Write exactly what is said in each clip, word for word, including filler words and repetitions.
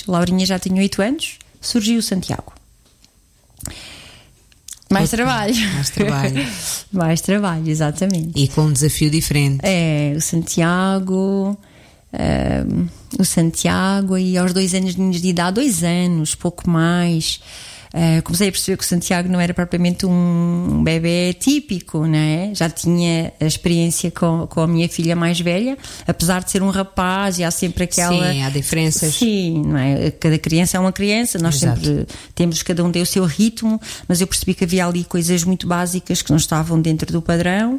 anos, Laurinha já tinha oito anos, surgiu o Santiago. Mais Outro, trabalho. Mais trabalho. Mais trabalho, exatamente. E com um desafio diferente. É, o Santiago... Uh, o Santiago, e aos dois anos de idade, dois anos, pouco mais, uh, comecei a perceber que o Santiago não era propriamente um bebê típico, não é? Já tinha a experiência com, com a minha filha mais velha, apesar de ser um rapaz, e há sempre aquela... Sim, há diferenças. Sim, não é? Cada criança é uma criança, nós Exato. Sempre temos, cada um tem o seu ritmo, mas eu percebi que havia ali coisas muito básicas que não estavam dentro do padrão.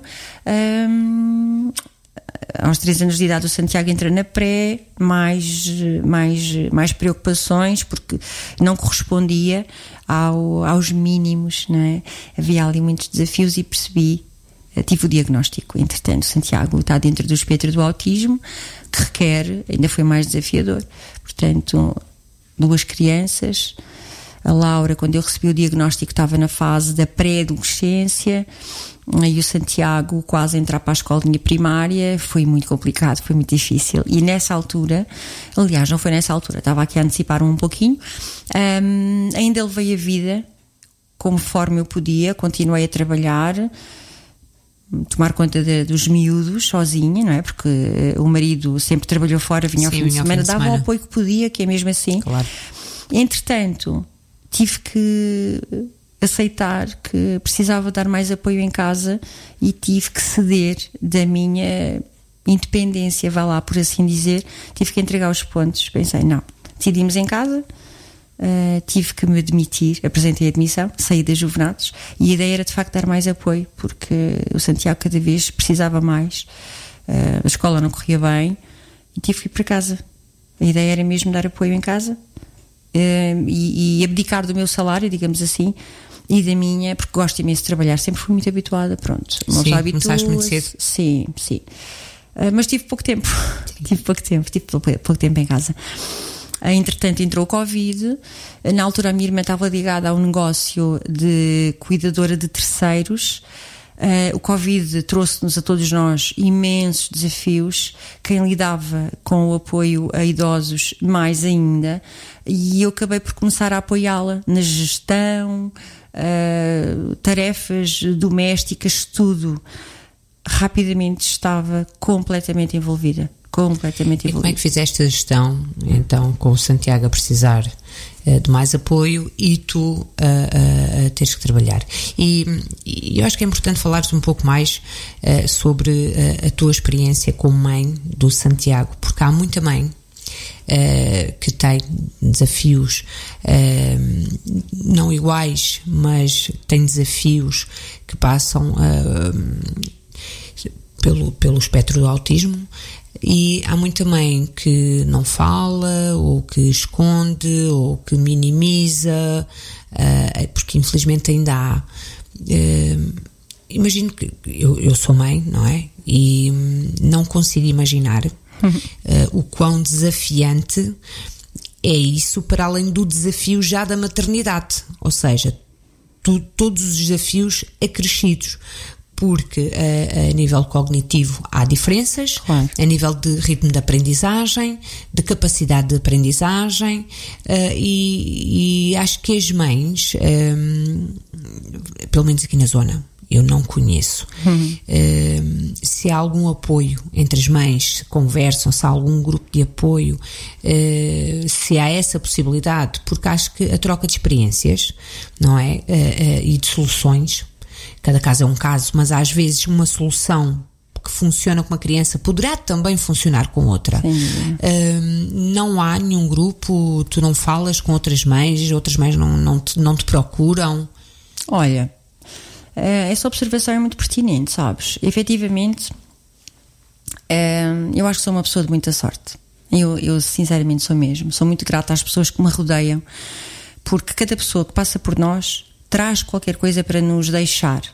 Um, Aos três anos de idade o Santiago entra na pré, mais, mais, mais preocupações, porque não correspondia ao, aos mínimos, não é? Havia ali muitos desafios e percebi, tive o diagnóstico. Entretanto, o Santiago está dentro do espectro do autismo, que requer, ainda foi mais desafiador. Portanto, duas crianças. A Laura, quando eu recebi o diagnóstico, estava na fase da pré-adolescência, e o Santiago quase a entrar para a escolinha primária. Foi muito complicado, foi muito difícil. E nessa altura, aliás, não foi nessa altura, estava aqui a antecipar um pouquinho, um, ainda levei a vida conforme eu podia, continuei a trabalhar, tomar conta de, dos miúdos sozinha, não é? Porque o marido sempre trabalhou fora, vinha ao Sim, fim de semana, de dava semana. o apoio que podia, que é mesmo assim. Claro. Entretanto, tive que aceitar que precisava dar mais apoio em casa e tive que ceder da minha independência, vá lá, por assim dizer. Tive que entregar os pontos. Pensei, não, decidimos em casa, uh, tive que me demitir, apresentei a admissão, saí das Juvenados, e a ideia era de facto dar mais apoio, porque o Santiago cada vez precisava mais, uh, a escola não corria bem e tive que ir para casa. A ideia era mesmo dar apoio em casa. Uh, e, e abdicar do meu salário, digamos assim, e da minha, porque gosto imenso de trabalhar, sempre fui muito habituada, pronto. Sim, começaste muito cedo. Sim, sim. Uh, mas tive pouco tempo, tive pouco tempo, tive pouco, pouco tempo em casa. Uh, entretanto, entrou o Covid. Na altura, a minha irmã estava ligada a um negócio de cuidadora de terceiros. Uh, o Covid trouxe-nos a todos nós imensos desafios. Quem lidava com o apoio a idosos, mais ainda, e eu acabei por começar a apoiá-la na gestão, uh, tarefas domésticas, tudo. Rapidamente estava completamente envolvida. Completamente envolvida. E como é que fizeste a gestão, então, com o Santiago a precisar uh, de mais apoio e tu uh, uh, a teres que trabalhar? E, e eu acho que é importante falares um pouco mais uh, sobre uh, a tua experiência como mãe do Santiago, porque há muita mãe uh, que tem desafios uh, não iguais, mas tem desafios que passam uh, pelo, pelo espectro do autismo. E há muita mãe que não fala, ou que esconde, ou que minimiza, uh, porque infelizmente ainda há. Uh, imagino que eu, eu sou mãe, não é? E não consigo imaginar uh, o quão desafiante é isso, para além do desafio já da maternidade. Ou seja, tu, todos os desafios acrescidos. Porque a, a nível cognitivo há diferenças, claro. A nível de ritmo de aprendizagem, de capacidade de aprendizagem, uh, e, e acho que as mães, um, pelo menos aqui na zona, eu não conheço, uhum. uh, se há algum apoio entre as mães, se conversam, se há algum grupo de apoio, uh, se há essa possibilidade, porque acho que a troca de experiências, não é, uh, uh, e de soluções. Cada caso é um caso, mas às vezes uma solução que funciona com uma criança poderá também funcionar com outra. Um, não há nenhum grupo, tu não falas com outras mães, outras mães não, não, te, não te procuram? Olha, essa observação é muito pertinente, sabes? Efetivamente, eu acho que sou uma pessoa de muita sorte. Eu, eu sinceramente sou mesmo. Sou muito grata às pessoas que me rodeiam, porque cada pessoa que passa por nós traz qualquer coisa para nos deixar.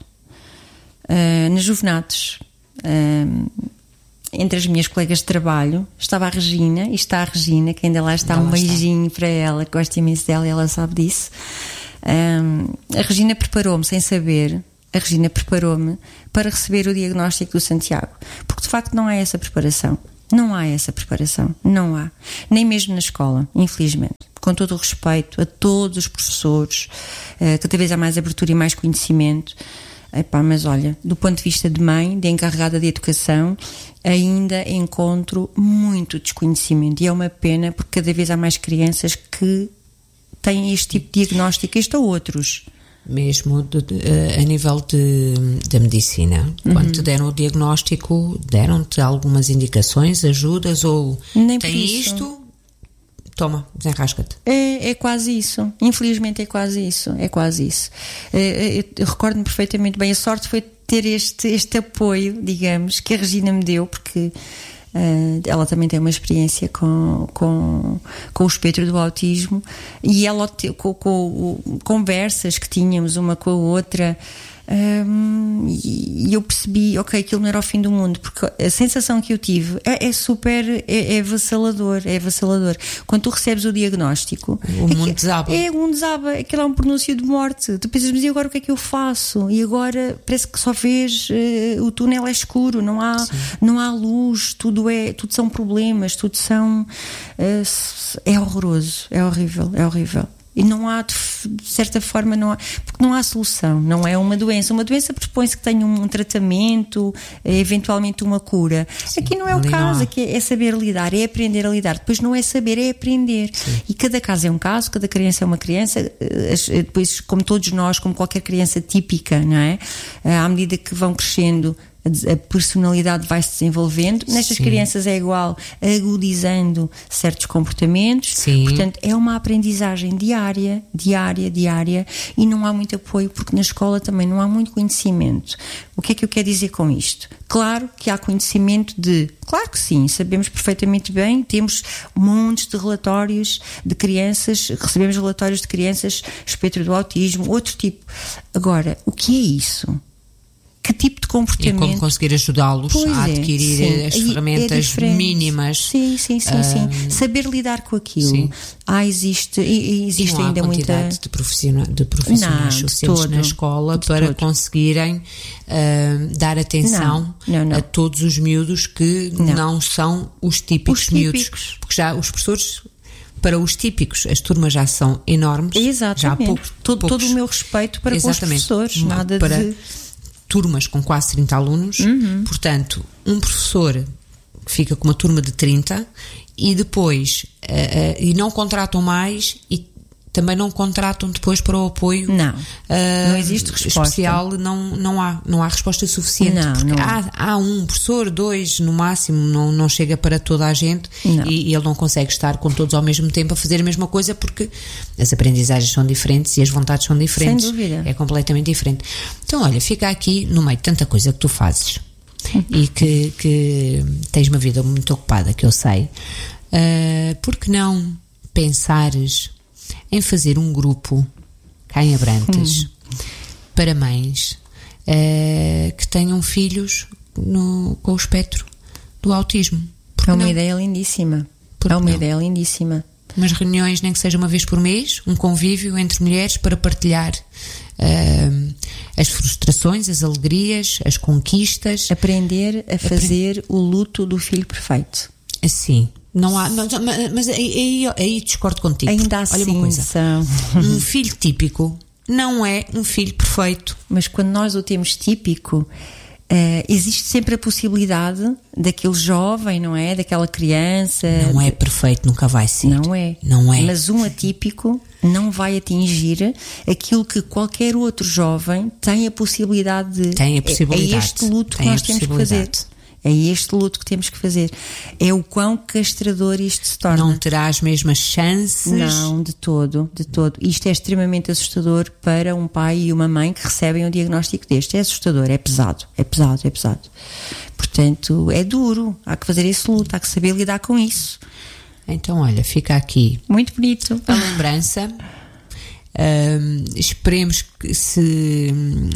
Uh, nas Juvenados, uh, entre as minhas colegas de trabalho, estava a Regina, e está a Regina, que ainda lá está, ainda um lá beijinho está. Para ela, que gosto imenso dela e ela sabe disso. Uh, a Regina preparou-me, sem saber, a Regina preparou-me para receber o diagnóstico do Santiago, porque de facto não há essa preparação. Não há essa preparação, não há. Nem mesmo na escola, infelizmente. Com todo o respeito a todos os professores, uh, cada vez há mais abertura e mais conhecimento. Epá, mas olha, do ponto de vista de mãe, de encarregada de educação, ainda encontro muito desconhecimento. E é uma pena, porque cada vez há mais crianças que têm este tipo de diagnóstico, este ou outros. Mesmo de, de, a nível de, da medicina, uhum. Quando te deram o diagnóstico, deram-te algumas indicações, ajudas, ou nem tem isto, toma, desenrasca-te. É, é quase isso, infelizmente é quase isso, é quase isso. É, eu recordo-me perfeitamente bem, a sorte foi ter este, este apoio, digamos, que a Regina me deu, porque Uh, ela também tem uma experiência com, com, com o espectro do autismo, e ela com, com, com conversas que tínhamos uma com a outra, um, e eu percebi, ok, aquilo não era o fim do mundo, porque a sensação que eu tive é, é super, é, é avassalador, é avassalador. Quando tu recebes o diagnóstico, o mundo desaba. É um desaba, aquilo é um pronúncio de morte. Tu pensas, mas e agora o que é que eu faço? E agora parece que só vês, uh, o túnel é escuro, não há, não há luz, tudo, é, tudo são problemas, tudo são. Uh, é horroroso, é horrível, é horrível. E não há, de certa forma, não há, porque não há solução, não é uma doença. Uma doença pressupõe-se que tenha um tratamento, eventualmente uma cura. Sim, aqui não é o caso, aqui é saber lidar, é aprender a lidar. Depois não é saber, é aprender. Sim. E cada caso é um caso, cada criança é uma criança. Depois, como todos nós, como qualquer criança típica, não é? À medida que vão crescendo, a personalidade vai se desenvolvendo. Nestas Sim. crianças é igual, agudizando certos comportamentos. Sim. Portanto, é uma aprendizagem diária, diária, diária, e não há muito apoio, porque na escola também não há muito conhecimento. O que é que eu quero dizer com isto? Claro que há conhecimento de, claro que sim, sabemos perfeitamente bem, temos montes de relatórios de crianças, recebemos relatórios de crianças espectro do autismo, outro tipo. Agora, o que é isso? Que tipo de comportamento? E como conseguir ajudá-los pois a adquirir é, as sim, ferramentas é mínimas. Sim, sim, sim, um, sim. Saber lidar com aquilo. Sim. Ah, existe, existe e não ainda há quantidade muita de, profissional, de profissionais não, suficientes todo, na escola para todo. conseguirem uh, dar atenção não, não, não. a todos os miúdos que não, não são os típicos, os miúdos. típicos. Porque já os professores, para os típicos, as turmas já são enormes. Exatamente. Já há pouco, todo, poucos, todo o meu respeito para exatamente, com os professores. Nada para, de... turmas com quase trinta alunos, uhum. Portanto, um professor que fica com uma turma de trinta e depois, uh, uh, e não contratam mais e também não contratam depois para o apoio. Não, uh, não existe resposta. Especial, não, não, há, não há resposta suficiente. Não, porque não há, há um professor, dois no máximo, não, não chega para toda a gente e, e ele não consegue estar com todos ao mesmo tempo a fazer a mesma coisa, porque as aprendizagens são diferentes e as vontades são diferentes. Sem dúvida. É completamente diferente. Então, olha, fica aqui no meio de tanta coisa que tu fazes e que, que tens uma vida muito ocupada, que eu sei. Uh, por que não pensares em fazer um grupo cá em Abrantes hum. para mães uh, que tenham filhos no, com o espectro do autismo? É uma não? ideia lindíssima. Por é uma não? ideia lindíssima. Umas reuniões, nem que seja uma vez por mês, um convívio entre mulheres para partilhar uh, as frustrações, as alegrias, as conquistas. Aprender a fazer Apre... o luto do filho perfeito. Assim. Não há, não, mas aí, aí, aí discordo contigo. Ainda assim, olha uma coisa. São. Um filho típico não é um filho perfeito. Mas quando nós o temos típico, uh, existe sempre a possibilidade daquele jovem, não é? Daquela criança. Não é perfeito, nunca vai ser. Não é. Não é. Mas um atípico não vai atingir aquilo que qualquer outro jovem tem a possibilidade de. Tem a possibilidade. É, é este luto tem que nós temos que fazer. É este luto que temos que fazer. É o quão castrador isto se torna. Não terá as mesmas chances? Não, de todo, de todo. Isto é extremamente assustador para um pai e uma mãe que recebem um diagnóstico deste. É assustador, é pesado, é pesado, é pesado. Portanto, é duro. Há que fazer esse luto, há que saber lidar com isso. Então, olha, fica aqui. Muito bonito. A lembrança. Um, esperemos que se,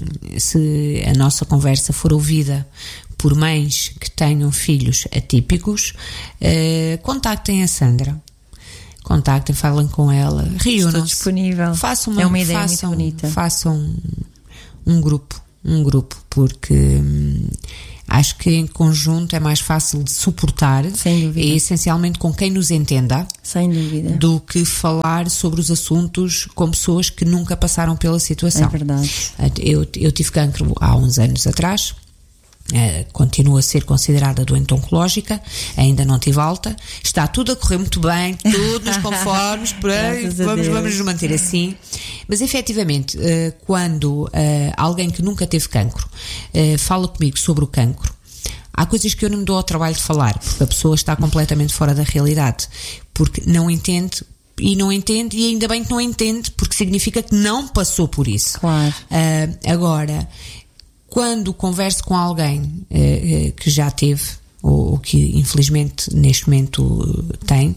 se a nossa conversa for ouvida por mães que tenham filhos atípicos, uh, contactem a Sandra, contactem, falem com ela, reúnam-se, disponível. Façam uma, é uma ideia façam, muito bonita. Façam um, um grupo um grupo, porque hum, acho que em conjunto é mais fácil de suportar. Sem dúvida. E essencialmente com quem nos entenda. Sem dúvida. Do que falar sobre os assuntos com pessoas que nunca passaram pela situação. É verdade. Eu, eu tive cancro há uns anos atrás. Uh, continuo a ser considerada doente oncológica, ainda não tive alta, está tudo a correr muito bem, tudo nos conformes, por aí, vamos, vamos nos manter assim. Mas efetivamente, uh, quando uh, alguém que nunca teve cancro uh, fala comigo sobre o cancro, há coisas que eu não me dou ao trabalho de falar, porque a pessoa está completamente fora da realidade, porque não entende. E não entende, e ainda bem que não entende, porque significa que não passou por isso. Claro. Uh, agora, quando converso com alguém eh, que já teve, ou, ou que infelizmente neste momento tem,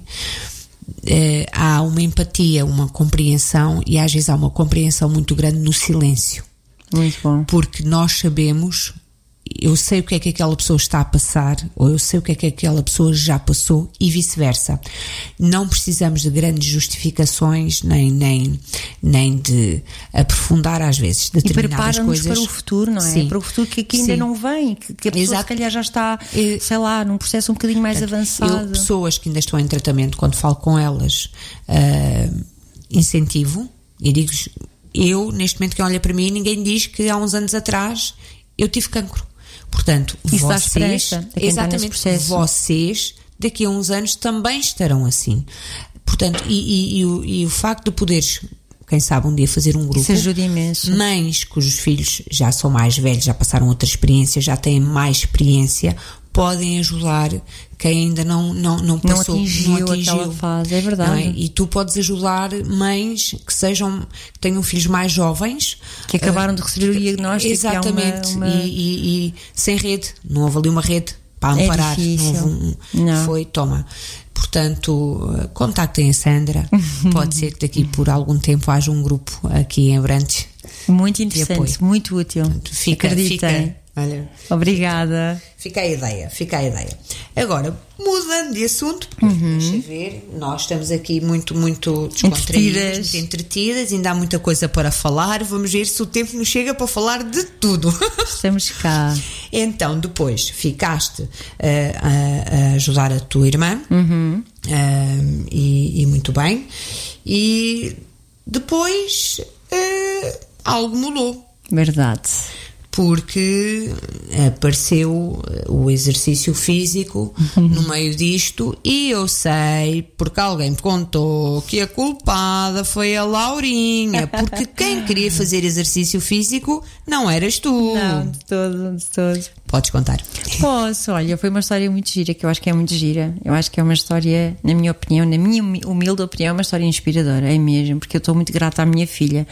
eh, há uma empatia, uma compreensão, e às vezes há uma compreensão muito grande no silêncio. Muito bom. Porque nós sabemos, eu sei o que é que aquela pessoa está a passar, ou eu sei o que é que aquela pessoa já passou, e vice-versa. Não precisamos de grandes justificações, nem, nem, nem de aprofundar às vezes determinadas e coisas. Para o futuro, não é? Sim. Para o futuro que, que ainda Sim. não vem, que, que a pessoa Exato. se calhar já está, sei lá, num processo um bocadinho mais Portanto, avançado. Eu, pessoas que ainda estão em tratamento, quando falo com elas, uh, incentivo, e digo-lhes, eu, neste momento, quem olha para mim, ninguém diz que há uns anos atrás eu tive cancro. Portanto, isso dá vocês, esperança a quem exatamente, está nesse processo. Vocês daqui a uns anos também estarão assim. Portanto, e, e, e, o, e o facto de poderes, quem sabe, um dia fazer um grupo. Isso ajuda imenso. Mães cujos filhos já são mais velhos, já passaram outra experiência, já têm mais experiência, podem ajudar quem ainda não, não, não passou, não atingiu, não atingiu aquela fase, é verdade. É? E tu podes ajudar mães que sejam, que tenham filhos mais jovens, que acabaram uh, de receber o diagnóstico. Exatamente, uma, uma... E, e, e sem rede, não houve ali uma rede para amparar, é não houve um, não. foi, toma. Portanto, contactem a Sandra, pode ser que daqui por algum tempo haja um grupo aqui em Abrantes. Muito interessante, muito útil. Portanto, fica, Acreditem. Fica, olha, obrigada. Fica a ideia, fica a ideia. Agora, mudando de assunto, porque, uhum. deixa ver, nós estamos aqui muito, muito descontraídas, muito entretidas, ainda há muita coisa para falar, vamos ver se o tempo nos chega para falar de tudo. Estamos cá. Então, depois, ficaste uh, a, a ajudar a tua irmã, uhum. uh, e, e muito bem, e depois uh, algo mudou. Verdade. Porque apareceu o exercício físico no meio disto, e eu sei, porque alguém me contou, que a culpada foi a Laurinha, porque quem queria fazer exercício físico não eras tu. Não, de todo, de todo. Podes contar? Posso, olha, foi uma história muito gira, que eu acho que é muito gira. Eu acho que é uma história, na minha opinião, na minha humilde opinião, é uma história inspiradora, é mesmo, porque eu estou muito grata à minha filha.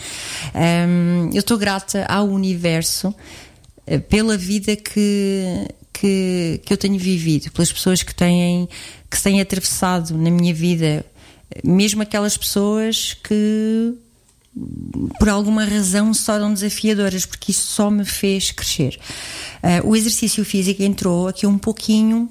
Um, eu estou grata ao universo pela vida que, que, que eu tenho vivido, pelas pessoas que têm, que têm atravessado na minha vida, mesmo aquelas pessoas que por alguma razão se tornam desafiadoras, porque isso só me fez crescer. Uh, o exercício físico entrou aqui um pouquinho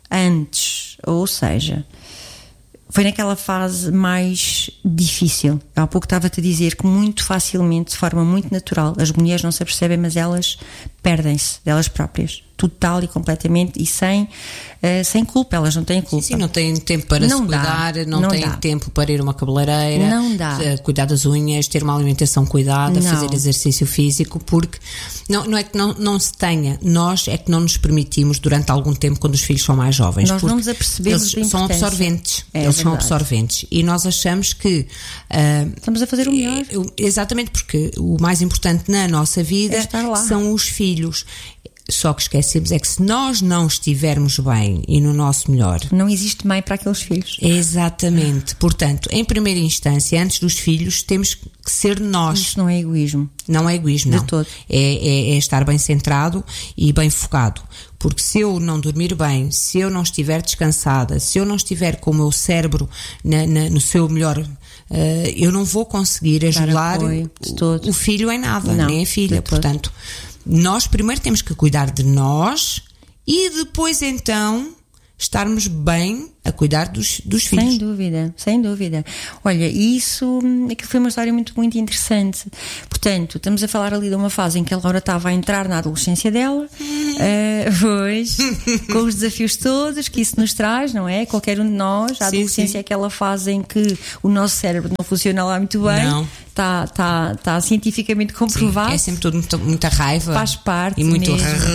antes, ou seja, foi naquela fase mais difícil. Há pouco estava-te a dizer que muito facilmente, de forma muito natural, as mulheres não se apercebem, mas elas perdem-se delas próprias, total e completamente, e sem, uh, sem culpa, elas não têm culpa. Sim, sim, não têm tempo para não se cuidar, dá, não, não têm dá. tempo para ir a uma cabeleireira, não dá. cuidar das unhas, ter uma alimentação cuidada, não. fazer exercício físico, porque não, não é que não, não se tenha, nós é que não nos permitimos durante algum tempo, quando os filhos são mais jovens. Nós não nos apercebemos eles são absorventes, é, eles é são absorventes, e nós achamos que uh, estamos a fazer o melhor. Exatamente, porque o mais importante na nossa vida é estar lá. São os filhos. Só que esquecemos é que se nós não estivermos bem e no nosso melhor, não existe mãe para aqueles filhos. Exatamente. Portanto, em primeira instância, antes dos filhos, temos que ser nós. Isso não é egoísmo. Não é egoísmo, não. De todo. É, é, é estar bem centrado e bem focado. Porque se eu não dormir bem, se eu não estiver descansada, se eu não estiver com o meu cérebro na, na, no seu melhor, uh, eu não vou conseguir ajudar apoio, de todo. o, o filho em nada, não, nem a filha. De Portanto, nós primeiro temos que cuidar de nós, e depois então estarmos bem a cuidar dos, dos filhos. Sem dúvida, sem dúvida. Olha, isso, aquilo foi uma história muito, muito interessante. Portanto, estamos a falar ali de uma fase em que a Laura estava a entrar na adolescência dela, uh, pois, com os desafios todos que isso nos traz, não é? Qualquer um de nós, a adolescência sim, sim. é aquela fase em que o nosso cérebro não funciona lá muito bem. Não. Está tá, tá cientificamente comprovado. Sim, é sempre tudo muito, muita raiva. Faz parte. E muito.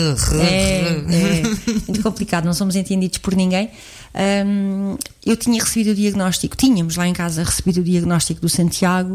É, é muito complicado, não somos entendidos por ninguém. Um, eu tinha recebido o diagnóstico, tínhamos lá em casa recebido o diagnóstico do Santiago.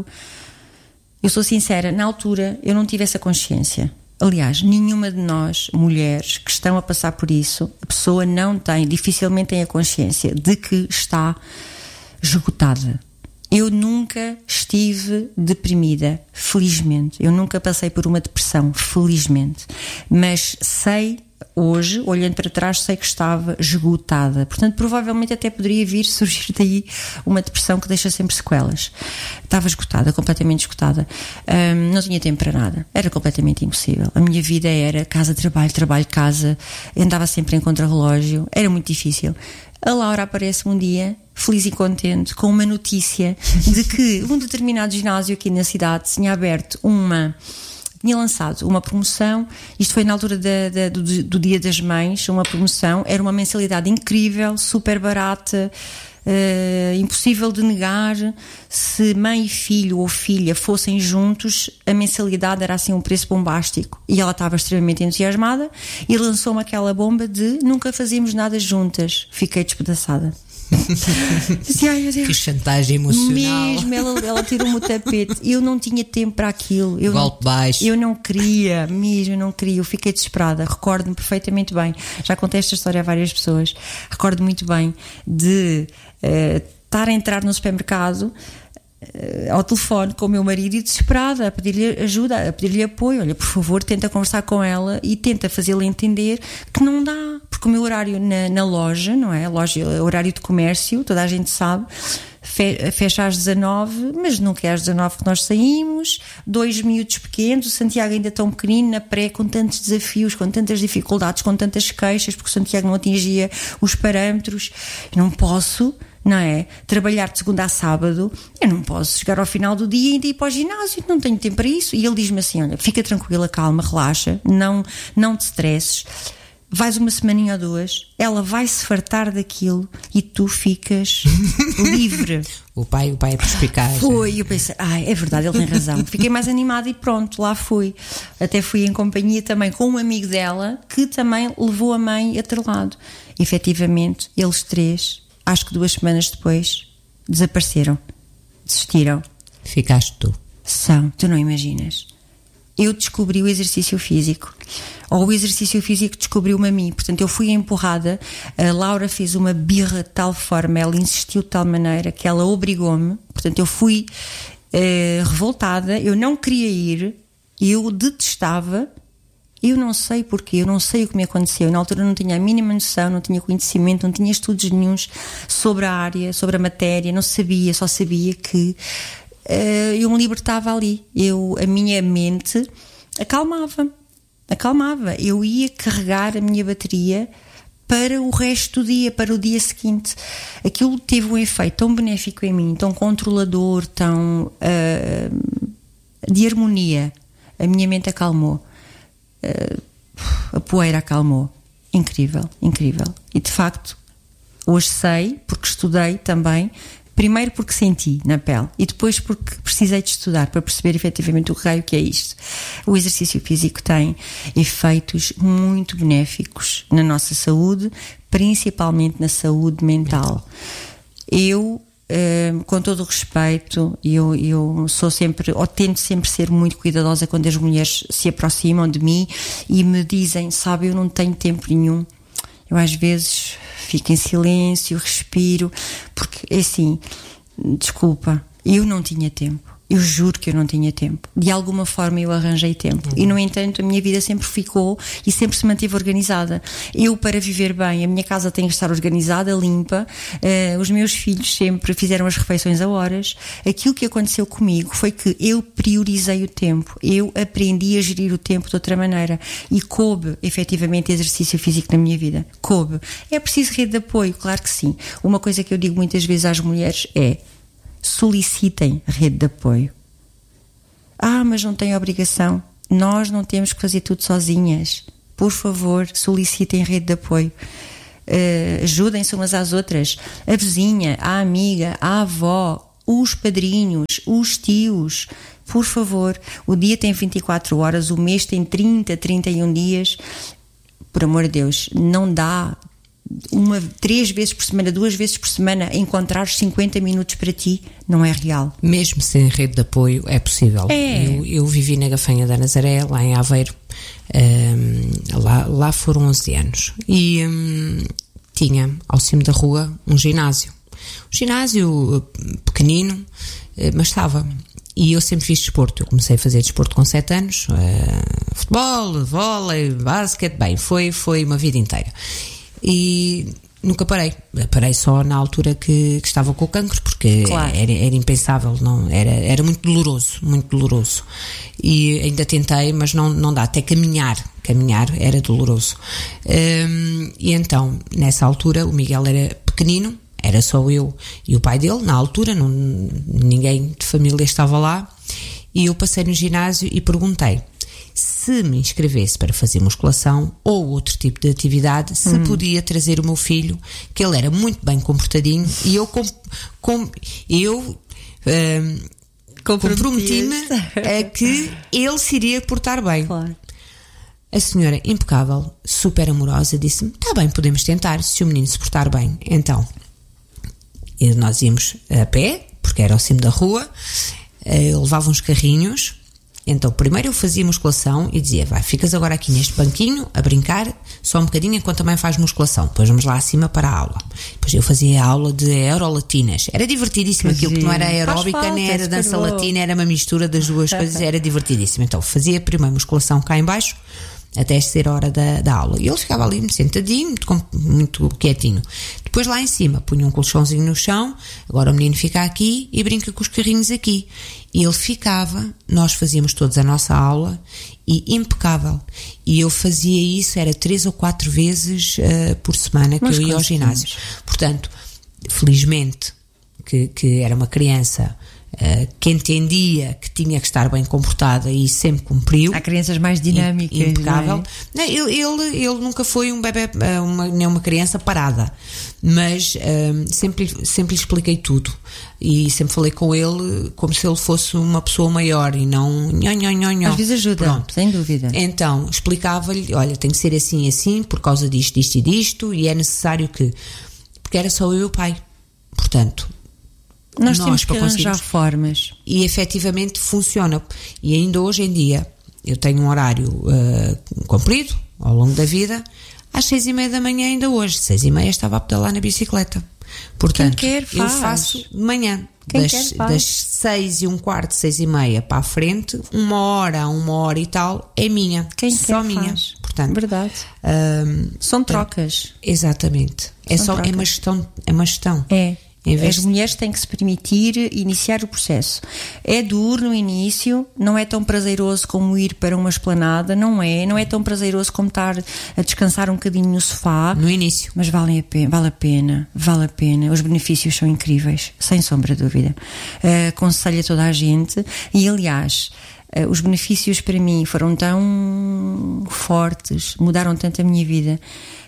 Eu sou sincera, na altura eu não tive essa consciência. Aliás, nenhuma de nós, mulheres, que estão a passar por isso, a pessoa não tem, dificilmente tem a consciência de que está esgotada. Eu nunca estive deprimida, felizmente. Eu nunca passei por uma depressão, felizmente. Mas sei, hoje, olhando para trás, sei que estava esgotada. Portanto, provavelmente até poderia vir surgir daí uma depressão que deixa sempre sequelas. Estava esgotada, completamente esgotada. Um, não tinha tempo para nada. Era completamente impossível. A minha vida era casa, trabalho, trabalho, casa. Andava sempre em contrarrelógio. Era muito difícil. A Laura aparece um dia, feliz e contente, com uma notícia de que um determinado ginásio aqui na cidade tinha aberto uma... tinha lançado uma promoção, isto foi na altura da, da, do, do Dia das Mães, uma promoção, era uma mensalidade incrível, super barata, uh, impossível de negar. Se mãe e filho ou filha fossem juntos, a mensalidade era assim um preço bombástico. E ela estava extremamente entusiasmada e lançou-me aquela bomba de nunca fazíamos nada juntas. Fiquei despedaçada. Dizia, ai, meu Deus. Que chantagem emocional. Mesmo, ela, ela tirou-me o tapete. Eu não tinha tempo para aquilo. Eu Golpe não, baixo. Eu não queria, mesmo, eu não queria. Eu fiquei desesperada. Recordo-me perfeitamente bem. Já contei esta história a várias pessoas. Recordo muito bem de uh, estar a entrar no supermercado, uh, ao telefone com o meu marido e desesperada, a pedir-lhe ajuda, a pedir-lhe apoio. Olha, por favor, tenta conversar com ela e tenta fazê-la entender que não dá. Porque o meu horário na, na loja, não é? A loja, horário de comércio, toda a gente sabe, fe, fecha às dezanove, mas nunca é às dezanove que nós saímos. Dois miúdos pequenos, o Santiago ainda tão pequenino, na pré, com tantos desafios, com tantas dificuldades, com tantas queixas, porque o Santiago não atingia os parâmetros. Eu não posso, não é? Trabalhar de segunda a sábado, eu não posso chegar ao final do dia e ainda ir para o ginásio, não tenho tempo para isso. E ele diz-me assim: olha, fica tranquila, calma, relaxa, não, não te stresses. Vais uma semaninha ou duas, ela vai se fartar daquilo e tu ficas livre. O pai, o pai é perspicaz. Foi, eu pensei, ai, é verdade, ele tem razão. Fiquei mais animada e pronto, lá fui. Até fui em companhia também com um amigo dela que também levou a mãe atrelado. E, efetivamente, eles três, acho que duas semanas depois, desapareceram, desistiram. Ficaste tu. São, tu não imaginas. Eu descobri o exercício físico, ou o exercício físico descobriu-me a mim. Portanto, eu fui empurrada. A Laura fez uma birra de tal forma, ela insistiu de tal maneira que ela obrigou-me. Portanto, eu fui uh, revoltada, eu não queria ir, eu detestava. Eu não sei porquê, eu não sei o que me aconteceu. Na altura não tinha a mínima noção, não tinha conhecimento, não tinha estudos nenhuns sobre a área, sobre a matéria, não sabia, só sabia que Uh, eu me libertava ali. Eu, a minha mente acalmava, acalmava. Eu ia carregar a minha bateria para o resto do dia, para o dia seguinte. Aquilo teve um efeito tão benéfico em mim, tão controlador, tão uh, de harmonia. A minha mente acalmou, uh, a poeira acalmou. Incrível, incrível. E de facto, hoje sei, porque estudei também. Primeiro porque senti na pele e depois porque precisei de estudar para perceber efetivamente o raio que é isto. O exercício físico tem efeitos muito benéficos na nossa saúde, principalmente na saúde mental. Eu, eh, com todo o respeito, eu, eu sou sempre, ou tento sempre ser muito cuidadosa quando as mulheres se aproximam de mim e me dizem, sabe, eu não tenho tempo nenhum. Eu às vezes fico em silêncio, respiro, porque é assim, desculpa, eu não tinha tempo. Eu juro que eu não tinha tempo. De alguma forma eu arranjei tempo. Uhum. E, no entanto, a minha vida sempre ficou e sempre se manteve organizada. Eu, para viver bem, a minha casa tem que estar organizada, limpa. Uh, os meus filhos sempre fizeram as refeições a horas. Aquilo que aconteceu comigo foi que eu priorizei o tempo. Eu aprendi a gerir o tempo de outra maneira. E coube, efetivamente, exercício físico na minha vida. Coube. É preciso rede de apoio? Claro que sim. Uma coisa que eu digo muitas vezes às mulheres é: solicitem rede de apoio. Ah, mas não tem obrigação. Nós não temos que fazer tudo sozinhas. Por favor, solicitem rede de apoio. Uh, ajudem-se umas às outras. A vizinha, a amiga, a avó, os padrinhos, os tios. Por favor, o dia tem vinte e quatro horas, o mês tem trinta, trinta e um dias. Por amor de Deus, não dá uma, três vezes por semana, duas vezes por semana, encontrar cinquenta minutos para ti, não é real. Mesmo sem rede de apoio é possível. É. Eu, eu vivi na Gafanha da Nazaré, lá em Aveiro, um, lá, lá foram onze anos, e um, tinha ao cimo da rua um ginásio. Um ginásio pequenino, mas estava. E eu sempre fiz desporto. Eu comecei a fazer desporto com sete anos, uh, futebol, vôlei, basquete, bem, foi, foi uma vida inteira. E nunca parei. Parei só na altura que, que estava com o cancro, porque claro. era, era impensável, não, era, era muito doloroso, muito doloroso. E ainda tentei, mas não, não dá, até caminhar, caminhar era doloroso. Um, e então, nessa altura, o Miguel era pequenino, era só eu e o pai dele, na altura, não, ninguém de família estava lá, e eu passei no ginásio e perguntei se me inscrevesse para fazer musculação ou outro tipo de atividade, se hum. podia trazer o meu filho, que ele era muito bem comportadinho, e eu, com, com, eu um, comprometi-me a que ele se iria portar bem. Claro. A senhora, impecável, super amorosa, disse-me: está bem, podemos tentar, se o menino se portar bem. Então, nós íamos a pé, porque era ao cimo da rua, levava uns carrinhos. Então, primeiro eu fazia musculação e dizia: vai, ficas agora aqui neste banquinho a brincar só um bocadinho enquanto a mãe faz musculação, depois vamos lá acima para a aula. Depois eu fazia a aula de aerolatinas, era divertidíssimo, aquilo que não era aeróbica falta, nem era dança latina, era uma mistura das duas coisas, era divertidíssimo. Então fazia primeiro musculação cá em baixo até ser a hora da, da aula, e ele ficava ali muito sentadinho, muito, muito quietinho. Depois lá em cima punha um colchãozinho no chão: agora o menino fica aqui e brinca com os carrinhos aqui. E ele ficava, nós fazíamos todos a nossa aula, e impecável. E eu fazia isso, era três ou quatro vezes uh, por semana que Mas eu ia ao ginásio. Portanto, felizmente que, que era uma criança uh, que entendia que tinha que estar bem comportada e sempre cumpriu. Há crianças mais dinâmicas, impecável. Não é? ele, ele, ele nunca foi um bebê, uma, nem uma criança parada, mas um, sempre, sempre lhe expliquei tudo, e sempre falei com ele como se ele fosse uma pessoa maior e não nho, nho, nho, nho. Às vezes ajuda. Pronto. Sem dúvida. Então explicava-lhe: olha, tem que ser assim e assim por causa disto, disto e disto, e é necessário que, porque era só eu e o pai, portanto nós, nós temos que arranjar formas, e efetivamente funciona. E ainda hoje em dia eu tenho um horário uh, comprido ao longo da vida. Às seis e meia da manhã, ainda hoje, seis e meia, estava a pedalar na bicicleta. Portanto, quem quer, faz. Eu faço de manhã, quem das, quer, faz. das seis e um quarto, seis e meia para a frente, uma hora, uma hora e tal, é minha. Quem só quer, minha. Faz. Portanto, verdade. Um, São trocas. Exatamente. É São só trocas. é uma gestão, é uma gestão. É. As de... mulheres têm que se permitir iniciar o processo. É duro no início, não é tão prazeroso como ir para uma esplanada, não é, não é tão prazeroso como estar a descansar um bocadinho no sofá. No início. Mas vale a pena, vale a pena, vale a pena. Os benefícios são incríveis, sem sombra de dúvida. Uh, aconselho a toda a gente, e aliás, uh, os benefícios para mim foram tão fortes, mudaram tanto a minha vida.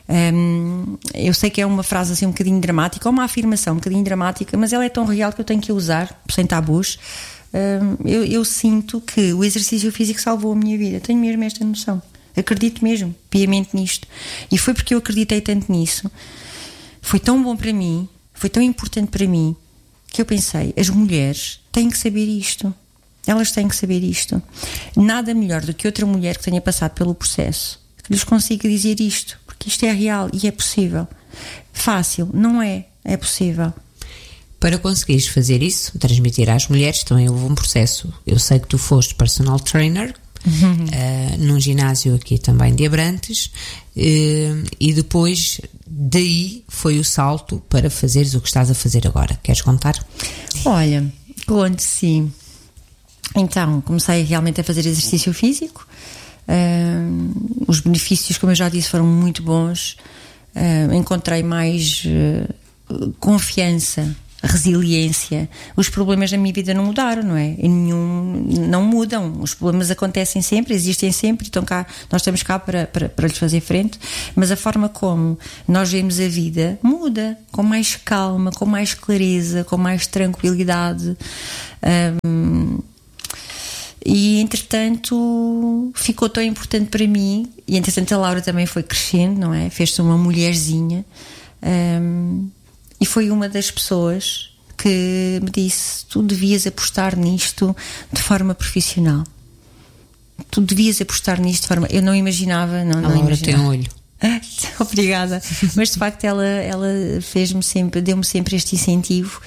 Um, eu sei que é uma frase assim um bocadinho dramática, ou uma afirmação um bocadinho dramática, mas ela é tão real que eu tenho que a usar sem tabus. Um, eu, eu sinto que o exercício físico salvou a minha vida, tenho mesmo esta noção, acredito mesmo piamente nisto, e foi porque eu acreditei tanto nisso, foi tão bom para mim, foi tão importante para mim, que eu pensei: as mulheres têm que saber isto, elas têm que saber isto. Nada melhor do que outra mulher que tenha passado pelo processo que lhes consiga dizer isto, porque isto é real e é possível. Fácil, não é, é possível. Para conseguires fazer isso, transmitir às mulheres, também houve um processo. Eu sei que tu foste personal trainer, uhum. uh, num ginásio aqui também de Abrantes, uh, e depois daí foi o salto para fazeres o que estás a fazer agora. Queres contar? Olha, conto sim. Então, comecei realmente a fazer exercício físico. Uh, os benefícios, como eu já disse, foram muito bons. Uh, encontrei mais uh, confiança, resiliência. Os problemas da minha vida não mudaram, não é? E nenhum, não mudam. Os problemas acontecem sempre, existem sempre, então cá, nós estamos cá para, para, para lhes fazer frente, mas a forma como nós vemos a vida muda, com mais calma, com mais clareza, com mais tranquilidade. Um, e entretanto ficou tão importante para mim, e entretanto a Laura também foi crescendo, não é? Fez-se uma mulherzinha. Um, E foi uma das pessoas que me disse: tu devias apostar nisto de forma profissional. Tu devias apostar nisto de forma... Eu não imaginava... Não, a não Laura imaginava. tem um olho. Obrigada. Mas de facto ela, ela fez-me sempre, deu-me sempre este incentivo.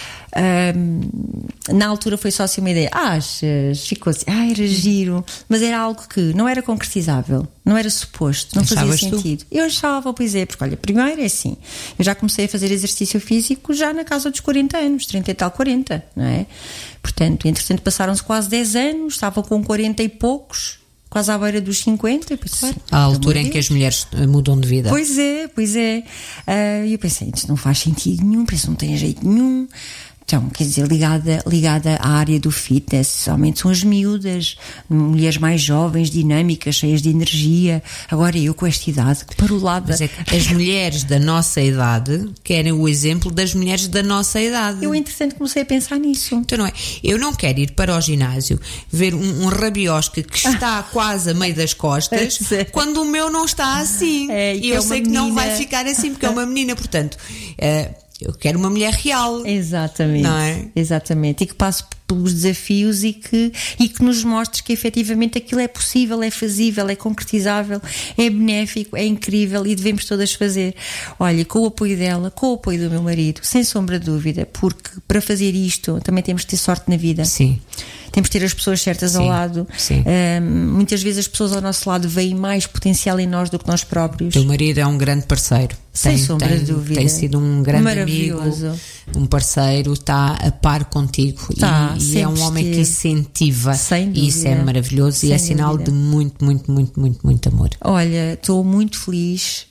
Um, na altura foi só assim uma ideia. Achas? Ficou assim, ah, era giro. Mas era algo que não era concretizável, não era suposto, não Achavas fazia sentido. Tu? Eu achava, pois é, porque olha, primeiro é assim, eu já comecei a fazer exercício físico já na casa dos quarenta anos, trinta e tal, quarenta, não é? Portanto, entretanto passaram-se quase dez anos, estava com quarenta e poucos, quase à beira dos cinquenta. Pensei, a altura em que as mulheres mudam de vida. Pois é, pois é. E uh, eu pensei, isto não faz sentido nenhum, parece que não tem jeito nenhum. Então, quer dizer, ligada, ligada à área do fitness, somente são as miúdas, mulheres mais jovens, dinâmicas, cheias de energia. Agora eu com esta idade, para o lado... Mas é que as mulheres da nossa idade querem o exemplo das mulheres da nossa idade. Eu, entretanto, comecei a pensar nisso. Então não é, eu não quero ir para o ginásio ver um, um rabiosque que está quase a meio das costas, é. quando o meu não está assim. É, e eu é sei que menina... não vai ficar assim, porque é uma menina, portanto... É, eu quero uma mulher real. Exatamente. Não é? Exatamente. E que passe pelos desafios e que, e que nos mostre que efetivamente aquilo é possível, é fazível, é concretizável, é benéfico, é incrível e devemos todas fazer. Olha, com o apoio dela, com o apoio do meu marido, sem sombra de dúvida, porque para fazer isto também temos de ter sorte na vida. Sim. Temos de ter as pessoas certas sim, ao lado. Sim. Um, muitas vezes as pessoas ao nosso lado veem mais potencial em nós do que nós próprios. O teu marido é um grande parceiro. Sem tem, sombra tem, de dúvida. Tem sido um grande amigo, um parceiro, está a par contigo. Tá, e, e é um homem que incentiva. Sem dúvida. E isso é maravilhoso. Sem e é sinal dúvida. de muito, muito, muito, muito, muito amor. Olha, estou muito feliz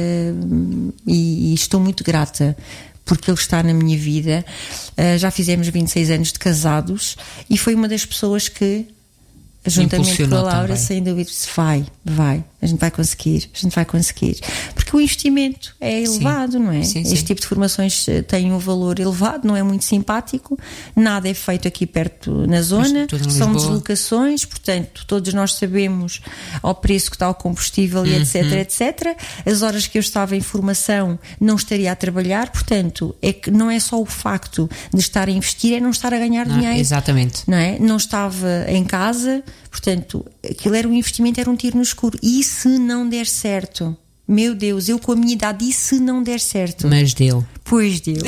uh, e, e estou muito grata porque ele está na minha vida. Uh, já fizemos vinte e seis anos de casados e foi uma das pessoas que, juntamente com a Laura, também. Sem dúvida, se vai, vai, a gente vai conseguir, a gente vai conseguir. Porque o investimento é elevado, sim. não é? Sim, este sim. tipo de formações tem um valor elevado, não é muito simpático, nada é feito aqui perto na zona, são deslocações, portanto, todos nós sabemos ao preço que está o combustível uhum. e etc, etcétera. As horas que eu estava em formação não estaria a trabalhar, portanto, é que não é só o facto de estar a investir, é não estar a ganhar não, dinheiro. Exatamente. Não é? Não estava em casa, portanto, aquilo era um investimento, era um tiro no escuro. E se não der certo? Meu Deus, eu com a minha idade, e se não der certo? Mas deu. Pois deu.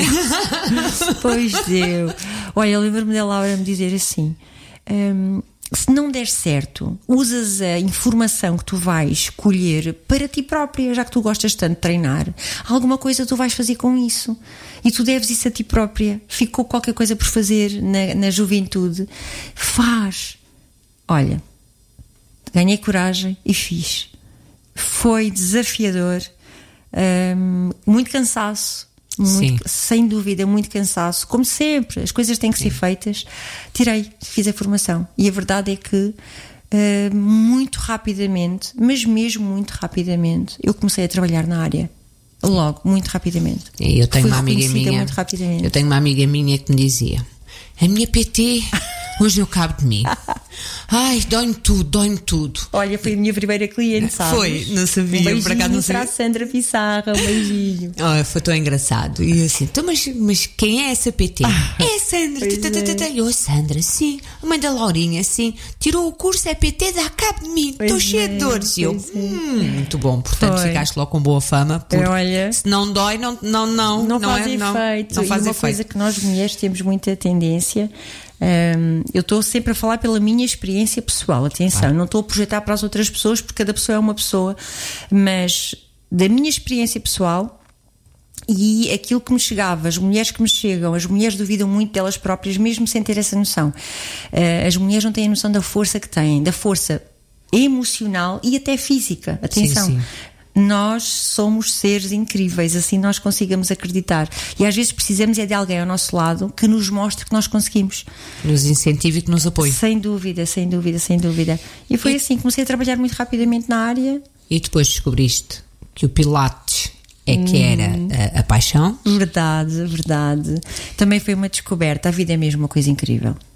Pois deu. Olha, eu lembro-me da Laura me dizer assim: hum, se não der certo, usas a informação que tu vais colher para ti própria, já que tu gostas tanto de treinar, alguma coisa tu vais fazer com isso. E tu deves isso a ti própria. Ficou qualquer coisa por fazer na, na juventude. Faz. Olha, ganhei coragem e fiz. Foi desafiador, hum, muito cansaço, muito, sem dúvida, muito cansaço. Como sempre, as coisas têm que Sim. ser feitas. Tirei, fiz a formação. E a verdade é que, uh, muito rapidamente, mas mesmo muito rapidamente, eu comecei a trabalhar na área. Logo, muito rapidamente. Eu tenho Fui uma amiga minha. Muito rapidamente. Eu tenho uma amiga minha que me dizia: a minha P T hoje eu cabo de mim. Ai, dói-me tudo, dói-me tudo. Olha, foi a minha primeira cliente, sabes? Foi, não sabia. Um beijinho por acaso não sabia. para a Sandra Pissarra, um beijinho. Oh, foi tão engraçado. E eu assim, então, mas, mas quem é essa P T? Ah, é a Sandra. E eu, Sandra, sim. A mãe da Laurinha, sim. Tirou o curso, é P T, dá cabo de mim. Estou cheia de dores. E eu, hum, muito bom. Portanto, foi. Ficaste logo com boa fama. Porque olha, se não dói, não, não, não, não, não faz é, efeito. Não, não faz e uma efeito. coisa que nós mulheres temos muita tendência. Um, eu estou sempre a falar pela minha experiência pessoal, atenção, ah. não estou a projetar para as outras pessoas porque cada pessoa é uma pessoa, mas da minha experiência pessoal e aquilo que me chegava, as mulheres que me chegam, as mulheres duvidam muito delas próprias mesmo sem ter essa noção. Uh, as mulheres não têm a noção da força que têm, da força emocional e até física, atenção. Sim, sim. Nós somos seres incríveis, assim nós consigamos acreditar. E às vezes precisamos é de alguém ao nosso lado que nos mostre que nós conseguimos. Nos incentive e que nos apoie. Sem dúvida, sem dúvida, sem dúvida. E foi e... assim, comecei a trabalhar muito rapidamente na área. E depois descobriste que o Pilates é que era a, a paixão. Verdade, verdade. Também foi uma descoberta. A vida é mesmo uma coisa incrível.